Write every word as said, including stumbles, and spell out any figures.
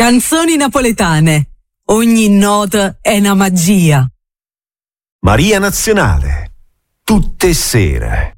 Canzoni napoletane. Ogni nota è una magia. Maria Nazionale. Tutte sere.